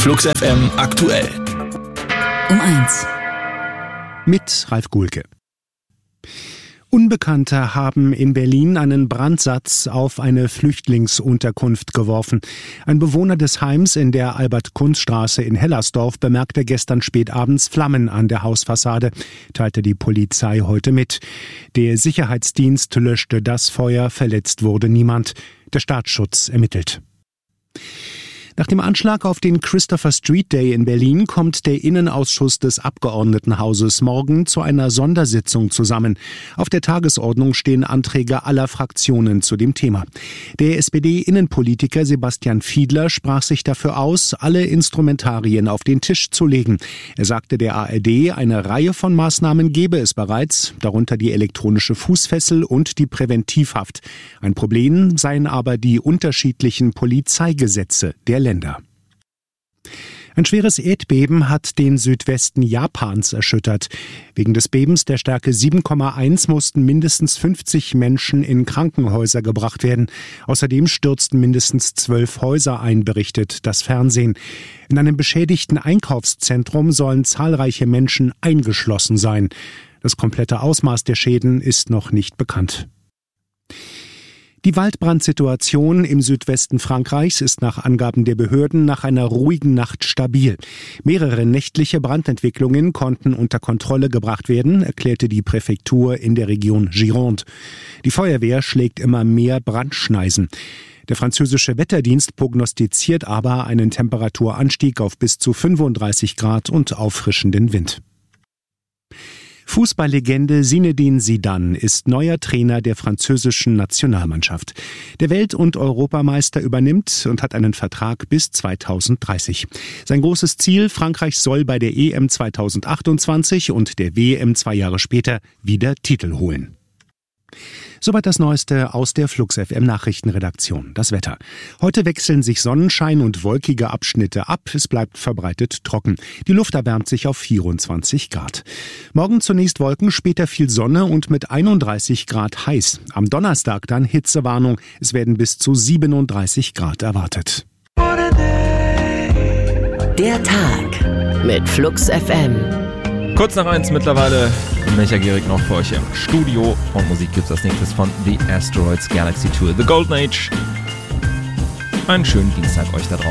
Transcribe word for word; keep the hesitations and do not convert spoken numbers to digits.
Flux F M aktuell. Um eins. Mit Ralf Guhlke. Unbekannte haben in Berlin einen Brandsatz auf eine Flüchtlingsunterkunft geworfen. Ein Bewohner des Heims in der Albert-Kunz-Straße in Hellersdorf bemerkte gestern spät abends Flammen an der Hausfassade, teilte die Polizei heute mit. Der Sicherheitsdienst löschte das Feuer, verletzt wurde niemand. Der Staatsschutz ermittelt. Nach dem Anschlag auf den Christopher Street Day in Berlin kommt der Innenausschuss des Abgeordnetenhauses morgen zu einer Sondersitzung zusammen. Auf der Tagesordnung stehen Anträge aller Fraktionen zu dem Thema. Der S P D-Innenpolitiker Sebastian Fiedler sprach sich dafür aus, alle Instrumentarien auf den Tisch zu legen. Er sagte der A R D, eine Reihe von Maßnahmen gebe es bereits, darunter die elektronische Fußfessel und die Präventivhaft. Ein Problem seien aber die unterschiedlichen Polizeigesetze der Länder. Ein schweres Erdbeben hat den Südwesten Japans erschüttert. Wegen des Bebens der Stärke sieben Komma eins mussten mindestens fünfzig Menschen in Krankenhäuser gebracht werden. Außerdem stürzten mindestens zwölf Häuser ein, berichtet das Fernsehen. In einem beschädigten Einkaufszentrum sollen zahlreiche Menschen eingeschlossen sein. Das komplette Ausmaß der Schäden ist noch nicht bekannt. Die Waldbrandsituation im Südwesten Frankreichs ist nach Angaben der Behörden nach einer ruhigen Nacht stabil. Mehrere nächtliche Brandentwicklungen konnten unter Kontrolle gebracht werden, erklärte die Präfektur in der Region Gironde. Die Feuerwehr schlägt immer mehr Brandschneisen. Der französische Wetterdienst prognostiziert aber einen Temperaturanstieg auf bis zu fünfunddreißig Grad und auffrischenden Wind. Fußballlegende Zinedine Zidane ist neuer Trainer der französischen Nationalmannschaft. Der Welt- und Europameister übernimmt und hat einen Vertrag bis zweitausenddreißig. Sein großes Ziel, Frankreich soll bei der E M zweitausendachtundzwanzig und der W M zwei Jahre später wieder Titel holen. Soweit das Neueste aus der Flux F M Nachrichtenredaktion. Das Wetter. Heute wechseln sich Sonnenschein und wolkige Abschnitte ab. Es bleibt verbreitet trocken. Die Luft erwärmt sich auf vierundzwanzig Grad. Morgen zunächst Wolken, später viel Sonne und mit einunddreißig Grad heiß. Am Donnerstag dann Hitzewarnung. Es werden bis zu siebenunddreißig Grad erwartet. Der Tag mit Flux F M. Kurz nach eins mittlerweile, Micha Gehrig noch für euch im Studio. Und Musik gibt's als nächstes von The Asteroids Galaxy Tour, The Golden Age. Einen schönen Dienstag euch da draußen.